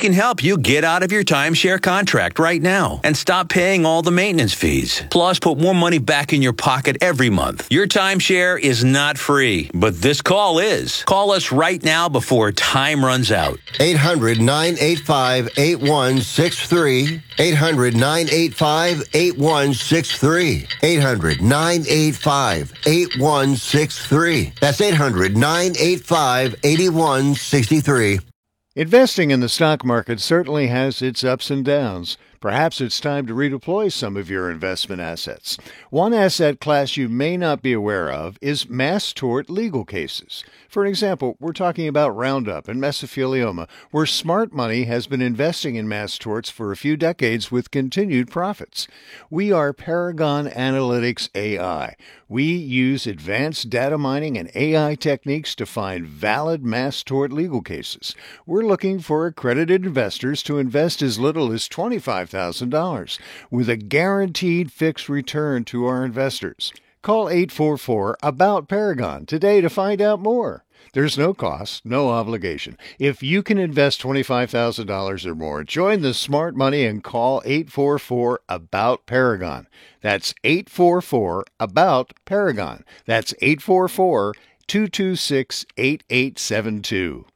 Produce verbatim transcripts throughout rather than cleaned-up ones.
can help you get out of your timeshare contract right now and stop paying all the maintenance fees. Plus, put more money back in your pocket every month. Your timeshare is not free, but this call is. Call us right now before time runs out. eight hundred, nine eight five, eight one six three. eight hundred, nine eight five, eight one six three. eight hundred, nine eight five, eight one six three. That's eight hundred, nine eight five, eight one six three. Investing in the stock market certainly has its ups and downs. Perhaps it's time to redeploy some of your investment assets. One asset class you may not be aware of is mass tort legal cases. For example, we're talking about Roundup and mesothelioma, where smart money has been investing in mass torts for a few decades with continued profits. We are Paragon Analytics A I. We use advanced data mining and A I techniques to find valid mass tort legal cases. We're looking for accredited investors to invest as little as twenty-five thousand dollars with a guaranteed fixed return to our investors. Call eight four four, ABOUT Paragon today to find out more. There's no cost, no obligation. If you can invest twenty-five thousand dollars or more, join the smart money and call eight four four, ABOUT Paragon. That's eight four four, ABOUT Paragon. That's eight four four, two two six, eight eight seven two.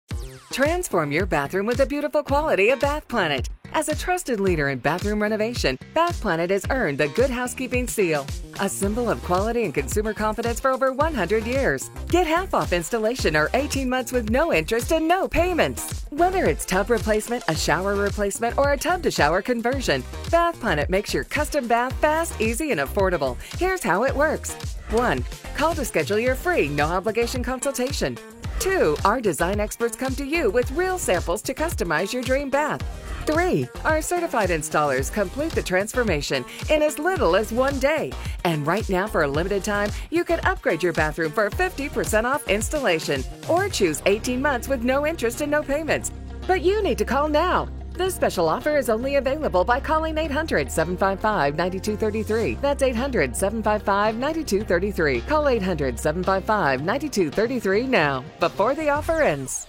Transform your bathroom with the beautiful quality of Bath Planet. As a trusted leader in bathroom renovation, Bath Planet has earned the Good Housekeeping seal, a symbol of quality and consumer confidence for over one hundred years. Get half off installation or eighteen months with no interest and no payments. Whether it's tub replacement, a shower replacement, or a tub-to-shower conversion, Bath Planet makes your custom bath fast, easy, and affordable. Here's how it works. one. Call to schedule your free, no-obligation consultation. two. Our design experts come to you with real samples to customize your dream bath. three. Our certified installers complete the transformation in as little as one day. And right now, for a limited time, you can upgrade your bathroom for fifty percent off installation or choose eighteen months with no interest and no payments. But you need to call now. This special offer is only available by calling eight hundred, seven five five, nine two three three. That's eight hundred, seven five five, nine two three three. Call eight hundred, seven five five, nine two three three now, before the offer ends.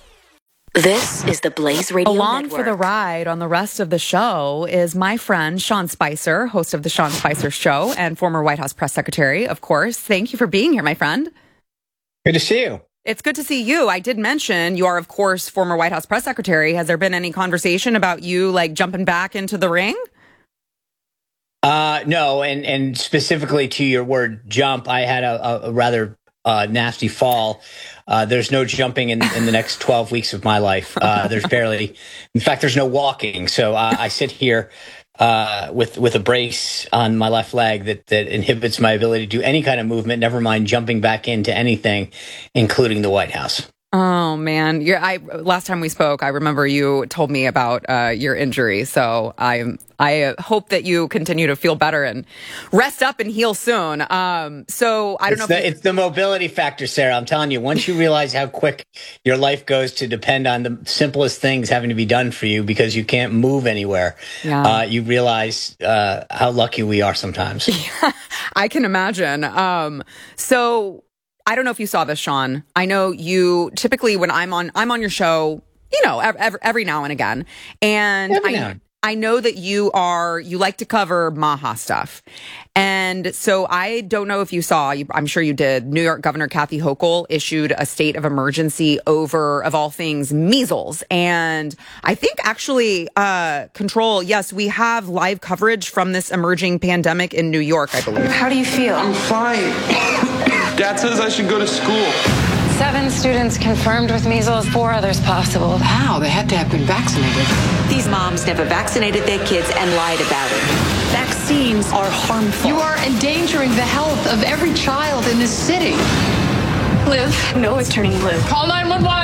This is the Blaze Radio Along Network. for the ride on the rest of the show is my friend Sean Spicer, host of the Sean Spicer Show and former White House press secretary, of course. Thank you for being here, my friend. Good to see you. It's good to see you. I did mention you are, of course, former White House press secretary. Has there been any conversation about you, like, jumping back into the ring? Uh, no, and, and specifically to your word jump, I had a, a rather uh, nasty fall. Uh, there's no jumping in, in the next twelve weeks of my life. Uh, there's barely, in fact, there's no walking. So uh, I sit here uh, with with a brace on my left leg that, that inhibits my ability to do any kind of movement, never mind jumping back into anything, including the White House. Oh, man. You're, I, last time we spoke, I remember you told me about uh, your injury. So I I hope that you continue to feel better and rest up and heal soon. Um, so I don't it's know. The, if you- it's the mobility factor, Sarah. I'm telling you, once you realize how quick your life goes to depend on the simplest things having to be done for you because you can't move anywhere, yeah. uh, you realize uh, how lucky we are sometimes. Yeah, I can imagine. Um, so... I don't know if you saw this, Sean. I know you typically when I'm on, I'm on your show, you know, every, every now and again. And Every I, now. I know that you are, you like to cover Maha stuff. And so I don't know if you saw, I'm sure you did, New York Governor Kathy Hochul issued a state of emergency over, of all things, measles. And I think actually, uh, Control, yes, we have live coverage from this emerging pandemic in New York, I believe. How do you feel? I'm fine. Dad says I should go to school. Seven students confirmed with measles, four others possible. How? They had to have been vaccinated. These moms never vaccinated their kids and lied about it. Vaccines are harmful. You are endangering the health of every child in this city. Liv, no, it's turning blue. Call nine one one.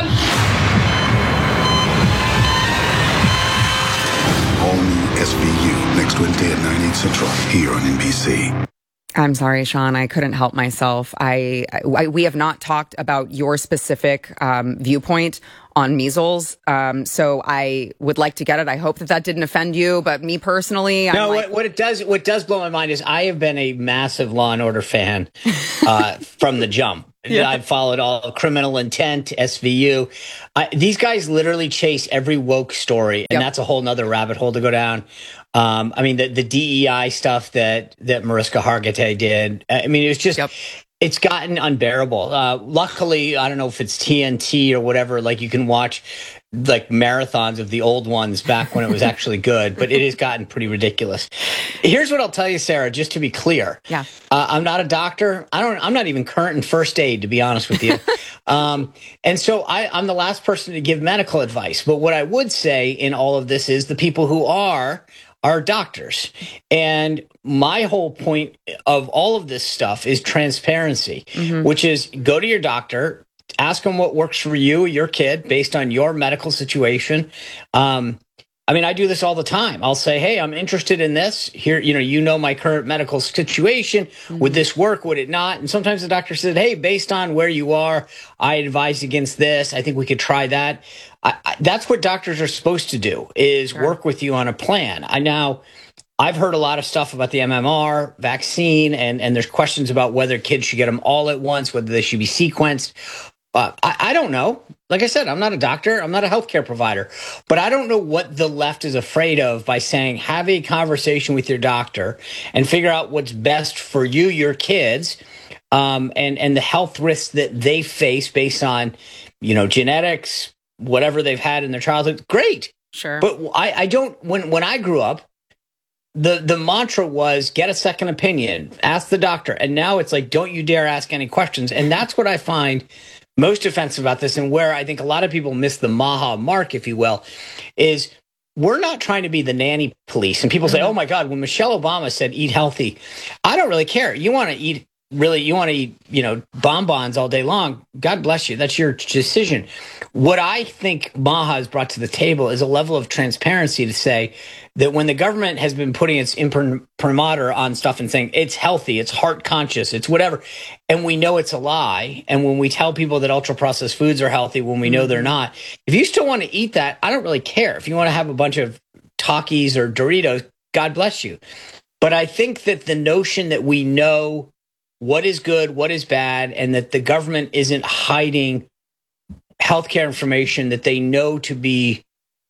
All new S V U next Wednesday at nine, eight central here on N B C. I'm sorry, Sean. I couldn't help myself. I, I we have not talked about your specific um, viewpoint on measles, um, so I would like to get it. I hope that that didn't offend you, but me personally, I'm no. like, what, what it does, what does blow my mind is I have been a massive Law and Order fan uh, from the jump. Yeah. I've followed all criminal intent, S V U. I, these guys literally chase every woke story, and yep. that's a whole nother rabbit hole to go down. Um, I mean, the, the D E I stuff that, that Mariska Hargitay did, I mean, it was just, yep. it's gotten unbearable. Uh, luckily, I don't know if it's T N T or whatever, like you can watch like marathons of the old ones back when it was actually good, but it has gotten pretty ridiculous. Here's what I'll tell you, Sarah, just to be clear. Yeah. Uh, I'm not a doctor. I don't, I'm not even current in first aid, to be honest with you. um, and so I, I'm the last person to give medical advice. But what I would say in all of this is the people who are, are doctors. And my whole point of all of this stuff is transparency, mm-hmm. which is go to your doctor, ask them what works for you, your kid, based on your medical situation. Um, I mean, I do this all the time. I'll say, hey, I'm interested in this. Here, you know, you know my current medical situation. Mm-hmm. Would this work? Would it not? And sometimes the doctor said, hey, based on where you are, I advise against this. I think we could try that. I, I, that's what doctors are supposed to do, is sure. work with you on a plan. I now... I've heard a lot of stuff about the M M R vaccine, and, and there's questions about whether kids should get them all at once, whether they should be sequenced. Uh, I, I don't know. Like I said, I'm not a doctor. I'm not a healthcare provider. But I don't know what the left is afraid of by saying, have a conversation with your doctor and figure out what's best for you, your kids, um, and, and the health risks that they face based on, you know, genetics, whatever they've had in their childhood. Great. Sure. But I, I don't, when, when I grew up, The the mantra was get a second opinion, ask the doctor. And now it's like, don't you dare ask any questions. And that's what I find most offensive about this, and where I think a lot of people miss the Maha mark, if you will, is we're not trying to be the nanny police. And people say, oh my God, when Michelle Obama said eat healthy, I don't really care. You want to eat really, you want to eat, you know, bonbons all day long. God bless you. That's your decision. What I think Maha has brought to the table is a level of transparency to say that when the government has been putting its imprimatur on stuff and saying it's healthy, it's heart conscious, it's whatever, and we know it's a lie, and when we tell people that ultra processed foods are healthy when we know they're not, if you still want to eat that, I don't really care. If you want to have a bunch of Takis or Doritos, God bless you. But I think that the notion that we know what is good, what is bad, and that the government isn't hiding healthcare information that they know to be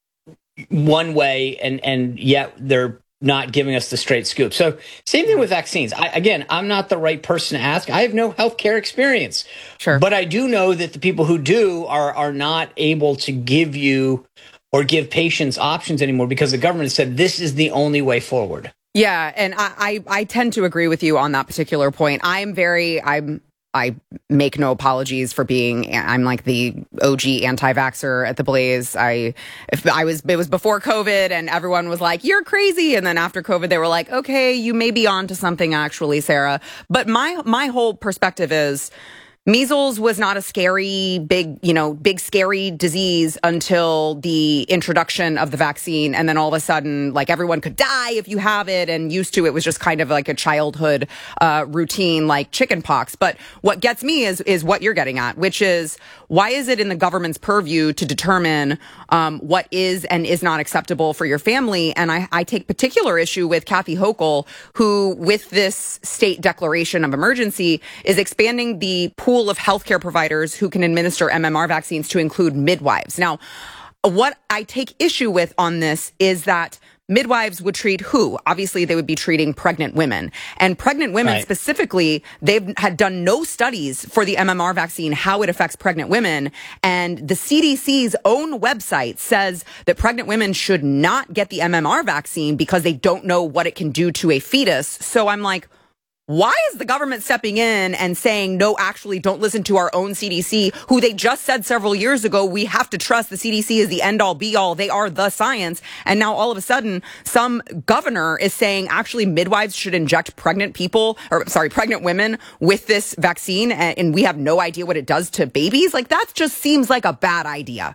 one way, and, and yet they're not giving us the straight scoop. So same thing with vaccines. I, again, I'm not the right person to ask. I have no healthcare experience. Sure. But I do know that the people who do are, are not able to give you or give patients options anymore because the government said this is the only way forward. Yeah, and I, I, I tend to agree with you on that particular point. I'm very, I'm, I make no apologies for being, I'm like the O G anti-vaxxer at the Blaze. I, if I was, it was before COVID and everyone was like, you're crazy. And then after COVID, they were like, okay, you may be on to something actually, Sarah. But my, my whole perspective is, measles was not a scary, big, you know, big, scary disease until the introduction of the vaccine. And then all of a sudden, like, everyone could die if you have it. And used to, it was just kind of like a childhood uh, routine, like chicken pox. But what gets me is, is what you're getting at, which is, why is it in the government's purview to determine um, what is and is not acceptable for your family? And I, I take particular issue with Kathy Hochul, who, with this state declaration of emergency, is expanding the pool of healthcare providers who can administer M M R vaccines to include midwives. Now, what I take issue with on this is that midwives would treat who? Obviously, they would be treating pregnant women. And pregnant women right. specifically, they've had done no studies for the M M R vaccine, how it affects pregnant women. And the C D C's own website says that pregnant women should not get the M M R vaccine because they don't know what it can do to a fetus. So I'm like, why is the government stepping in and saying, no, actually, don't listen to our own C D C, who they just said several years ago, we have to trust the C D C is the end all be all. They are the science. And now all of a sudden, some governor is saying, actually, midwives should inject pregnant people, or sorry, pregnant women with this vaccine. And, and we have no idea what it does to babies. Like, that just seems like a bad idea.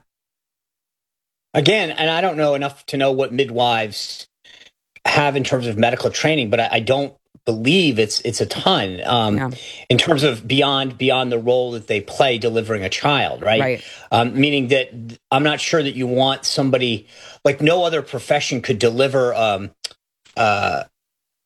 Again, and I don't know enough to know what midwives have in terms of medical training, but I, I don't believe it's it's a ton um, yeah. in terms of beyond beyond the role that they play delivering a child, right? Right. Um, meaning that I'm not sure that you want somebody like no other profession could deliver um, uh,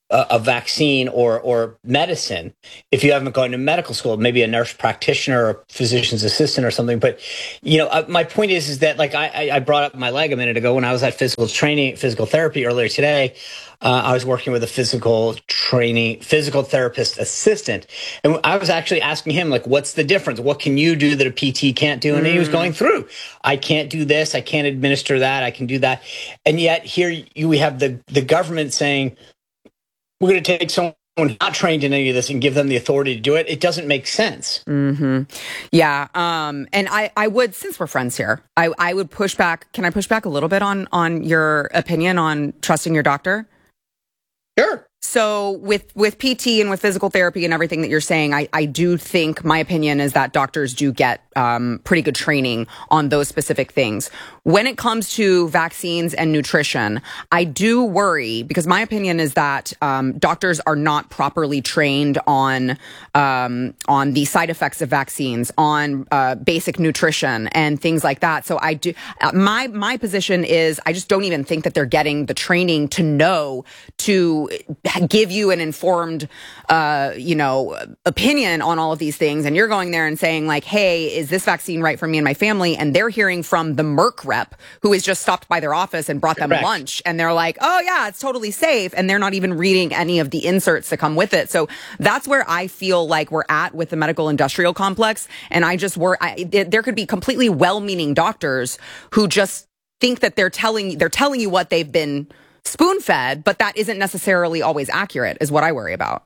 a, a vaccine or or medicine if you haven't gone to medical school, maybe a nurse practitioner or a physician's assistant or something. But, you know, uh, my point is, is that like I, I brought up my leg a minute ago when I was at physical training, physical therapy earlier today. Uh, I was working with a physical training, physical therapist assistant. And I was actually asking him, like, what's the difference? What can you do that a P T can't do? And mm. he was going through, I can't do this. I can't administer that. I can do that. And yet here you, we have the, the government saying, we're going to take someone not trained in any of this and give them the authority to do it. It doesn't make sense. Mm-hmm. Yeah. Um, and I, I would, since we're friends here, I, I would push back. Can I push back a little bit on, on your opinion on trusting your doctor? Sure. So with, with P T and with physical therapy and everything that you're saying, I, I do think my opinion is that doctors do get um, pretty good training on those specific things. When it comes to vaccines and nutrition, I do worry because my opinion is that um, doctors are not properly trained on um, on the side effects of vaccines, on uh, basic nutrition and things like that. So I do. Uh, my my position is I just don't even think that they're getting the training to know to give you an informed, uh, you know, opinion on all of these things. And you're going there and saying like, hey, is this vaccine right for me and my family? And they're hearing from the Merck rep who has just stopped by their office and brought them Correct. lunch. And they're like, oh yeah, it's totally safe. And they're not even reading any of the inserts that come with it. So that's where I feel like we're at with the medical industrial complex. And I just were, I, there could be completely well-meaning doctors who just think that they're telling, they're telling you what they've been spoon-fed, but that isn't necessarily always accurate, is what I worry about.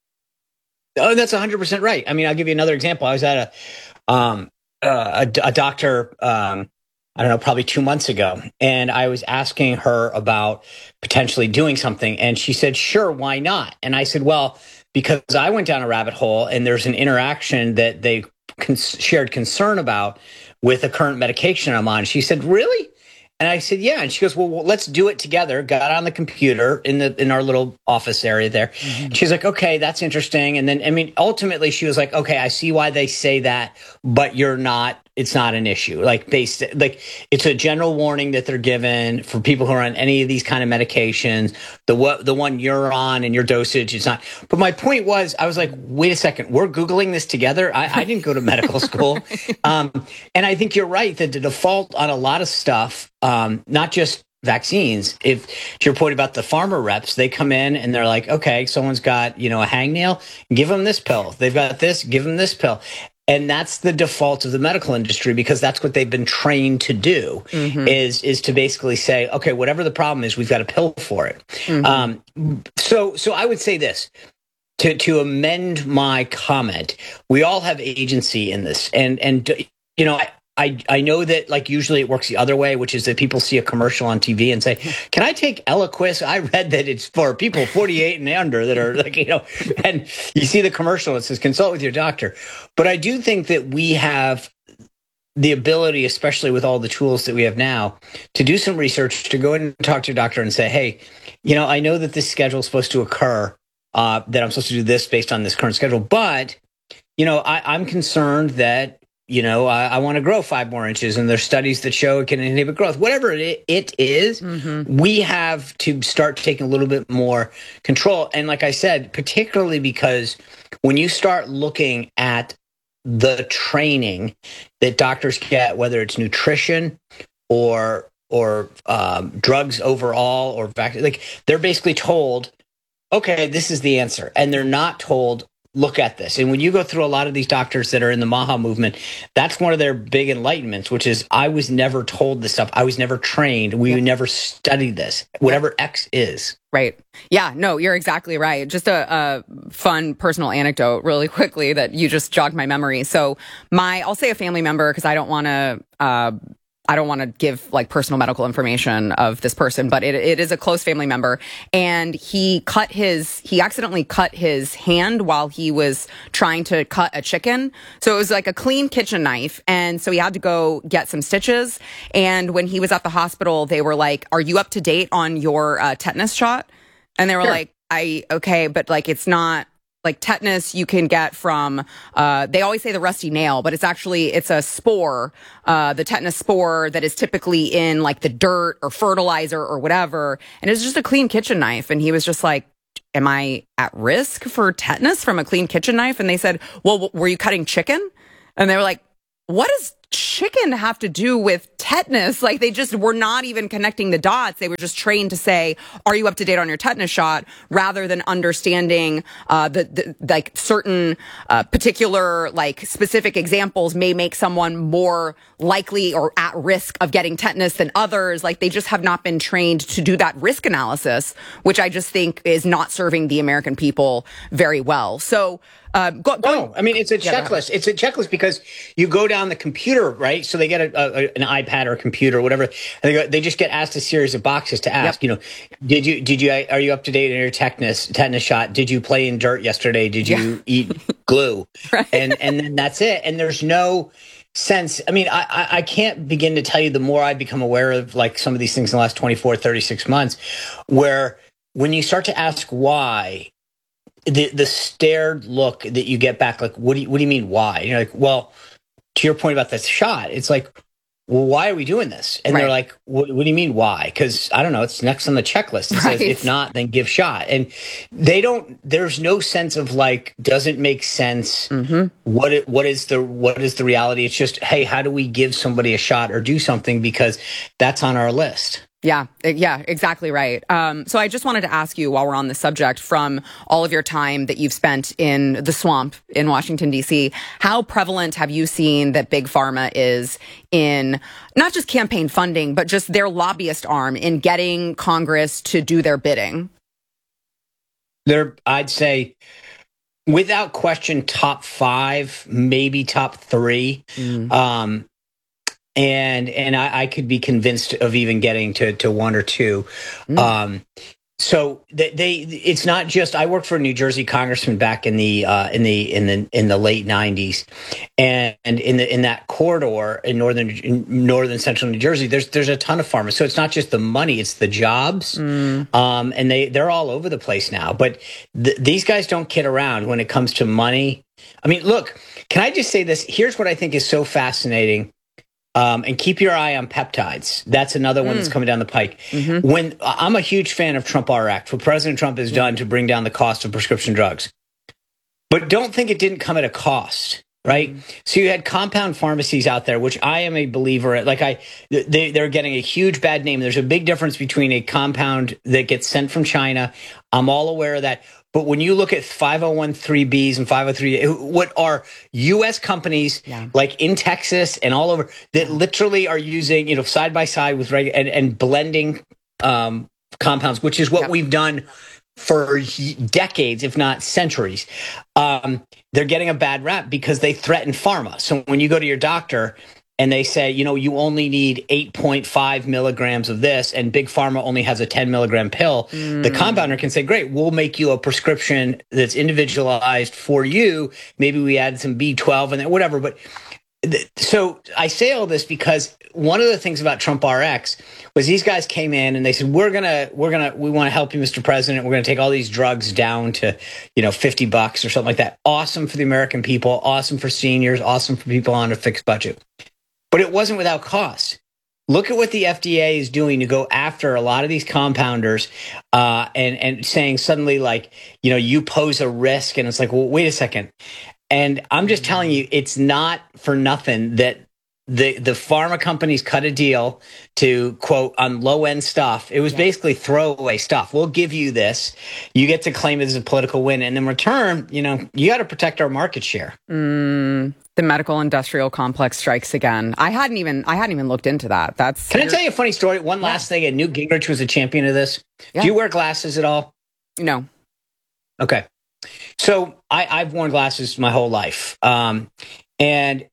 Oh, that's one hundred percent right. I mean, I'll give you another example. I was at a um, uh, a, a doctor, um, I don't know, probably two months ago, and I was asking her about potentially doing something, and she said, sure, why not? And I said, well, because I went down a rabbit hole, and there's an interaction that they con- shared concern about with a current medication I'm on. She said, really? And I said, yeah. And she goes, well, well, let's do it together. Got on the computer in the in our little office area there. Mm-hmm. She's like, okay, that's interesting. And then, I mean, ultimately, she was like, okay, I see why they say that, but you're not. It's not an issue. Like, based, like it's a general warning that they're given for people who are on any of these kind of medications. The what the one you're on and your dosage is not. But my point was, I was like, wait a second, we're Googling this together. I, I didn't go to medical school, um, and I think you're right that the default on a lot of stuff. Um, not just vaccines. If to your point about the pharma reps, they come in and they're like, okay, someone's got, you know, a hangnail, give them this pill. They've got this, give them this pill. And that's the default of the medical industry because that's what they've been trained to do mm-hmm. is, is to basically say, okay, whatever the problem is, we've got a pill for it. Mm-hmm. Um, so, so I would say this. To, to amend my comment, we all have agency in this. And, and you know, I, I, I know that like usually it works the other way, which is that people see a commercial on T V and say, can I take Eliquis? I read that it's for people forty-eight and under that are like, you know, and you see the commercial, it says consult with your doctor. But I do think that we have the ability, especially with all the tools that we have now, to do some research, to go in and talk to your doctor and say, hey, you know, I know that this schedule is supposed to occur, uh, that I'm supposed to do this based on this current schedule. But, you know, I, I'm concerned that You know, I, I want to grow five more inches, and there's studies that show it can inhibit growth. Whatever it, it is, mm-hmm. we have to start taking a little bit more control. And like I said, particularly because when you start looking at the training that doctors get, whether it's nutrition or or um, drugs overall or vac- like they're basically told, okay, this is the answer, and they're not told, look at this. And when you go through a lot of these doctors that are in the MAHA movement, that's one of their big enlightenments, which is I was never told this stuff. I was never trained. We yep. never studied this, whatever yep. X is. Right. Yeah, no, you're exactly right. Just a, a fun personal anecdote really quickly that you just jogged my memory. So my, I'll say a family member because I don't want to, uh, I don't want to give like personal medical information of this person, but it, it is a close family member. And he cut his, he accidentally cut his hand while he was trying to cut a chicken. So it was like a clean kitchen knife. And so he had to go get some stitches. And when he was at the hospital, they were like, are you up to date on your uh, tetanus shot? And they were sure. like, I, okay, but like, it's not, like tetanus you can get from, uh, they always say the rusty nail, but it's actually, it's a spore, uh, the tetanus spore that is typically in like the dirt or fertilizer or whatever. And it's just a clean kitchen knife. And he was just like, am I at risk for tetanus from a clean kitchen knife? And they said, well, were you cutting chicken? And they were like, what does chicken have to do with tetanus? Like, they just were not even connecting the dots. They were just trained to say, are you up to date on your tetanus shot, rather than understanding uh, the, the like certain uh, particular, like specific examples may make someone more likely or at risk of getting tetanus than others. Like, they just have not been trained to do that risk analysis, which I just think is not serving the American people very well. So, Uh, go, go, no, I mean, it's a checklist. It's a checklist because you go down the computer, right? So they get a, a, an iPad or a computer or whatever. And they, go, they just get asked a series of boxes to ask, yep. you know, did you, did you, are you up to date in your tetanus, tetanus shot? Did you play in dirt yesterday? Did you yeah. eat glue? Right. And, and then that's it. And there's no sense. I mean, I, I, I can't begin to tell you the more I become aware of like some of these things in the last twenty-four, thirty-six months, where when you start to ask why, the the stared look that you get back, like, what do you, what do you mean why? You're like, well, to your point about this shot, it's like, well, why are we doing this? And right. they're like, what, what do you mean why? Because I don't know, it's next on the checklist. It right. says, if not, then give shot. And they don't, there's no sense of like, doesn't make sense. Mm-hmm. What it, what is the, what is the reality? It's just, hey, how do we give somebody a shot or do something because that's on our list? Yeah, yeah, exactly right. Um, so I just wanted to ask you, while we're on the subject, from all of your time that you've spent in the swamp in Washington, D C, how prevalent have you seen that Big Pharma is in not just campaign funding, but just their lobbyist arm in getting Congress to do their bidding? They're, I'd say, without question, top five, maybe top three. Mm. Um And and I, I could be convinced of even getting to, to one or two. Mm. Um, so they, they it's not just. I worked for a New Jersey congressman back in the uh, in the in the in the late nineties, and, and in the in that corridor in northern in northern central New Jersey, there's there's a ton of farmers. So it's not just the money; it's the jobs, mm. um, and they they're all over the place now. But th- these guys don't kid around when it comes to money. I mean, look, can I just say this? Here's what I think is so fascinating. Um, and keep your eye on peptides. That's another one mm. that's coming down the pike. Mm-hmm. When I'm a huge fan of Trump R X, what President Trump has yeah. done to bring down the cost of prescription drugs. But don't think it didn't come at a cost, right? Mm. So you had compound pharmacies out there, which I am a believer in. Like I, they, they're getting a huge bad name. There's a big difference between a compound that gets sent from China. I'm all aware of that. But when you look at five oh one three B's and five oh three, what are U S companies yeah. like in Texas and all over that literally are using, you know, side by side with reg- and, and blending um, compounds, which is what yep. we've done for decades, if not centuries. Um, they're getting a bad rap because they threaten pharma. So when you go to your doctor and they say, you know, you only need eight point five milligrams of this, and Big Pharma only has a ten milligram pill, mm. the compounder can say, great, we'll make you a prescription that's individualized for you. Maybe we add some B twelve and whatever. But th- so I say all this because one of the things about Trump R X was these guys came in and they said, we're going to, we're going to, we want to help you, Mister President. We're going to take all these drugs down to, you know, fifty bucks or something like that. Awesome for the American people. Awesome for seniors. Awesome for people on a fixed budget. But it wasn't without cost. Look at what the F D A is doing to go after a lot of these compounders uh, and, and saying suddenly, like, you know, you pose a risk. And it's like, well, wait a second. And I'm just telling you, it's not for nothing that the, the pharma companies cut a deal to, quote, on low-end stuff. It was yeah. basically throwaway stuff. We'll give you this. You get to claim it as a political win. And in return, you know, you got to protect our market share. Mm. The medical industrial complex strikes again. I hadn't even I hadn't even looked into that. That's Can I tell you a funny story? One yeah. last thing. And Newt Gingrich was a champion of this. Yeah. Do you wear glasses at all? No. Okay. So I, I've worn glasses my whole life. Um, and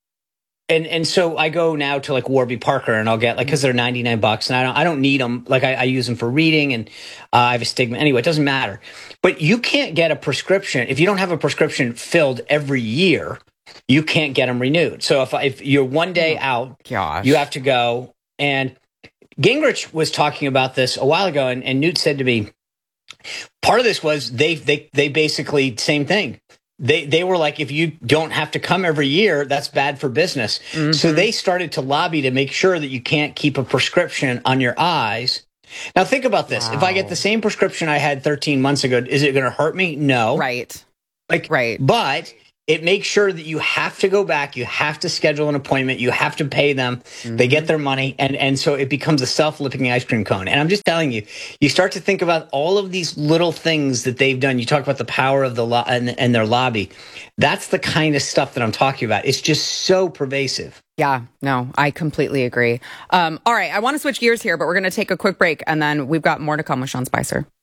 and and so I go now to like Warby Parker and I'll get like, because they're ninety-nine bucks and I don't I don't need them. Like I, I use them for reading and uh, I have a stigma. Anyway, it doesn't matter. But you can't get a prescription if you don't have a prescription filled every year. You can't get them renewed. So if if you're one day out, Gosh. you have to go. And Gingrich was talking about this a while ago, and, and Newt said to me, part of this was they they they basically same thing. They they were like, if you don't have to come every year, that's bad for business. Mm-hmm. So they started to lobby to make sure that you can't keep a prescription on your eyes Now think about this. Wow. If I get the same prescription I had thirteen months ago, is it going to hurt me? No. Right. Like, right. But it makes sure that you have to go back. You have to schedule an appointment. You have to pay them. Mm-hmm. They get their money. And, and so it becomes a self-lipping ice cream cone. And I'm just telling you, you start to think about all of these little things that they've done. You talk about the power of the lo- and, and their lobby. That's the kind of stuff that I'm talking about. It's just so pervasive. Yeah, no, I completely agree. Um, all right, I want to switch gears here, but we're going to take a quick break, and then we've got more to come with Sean Spicer.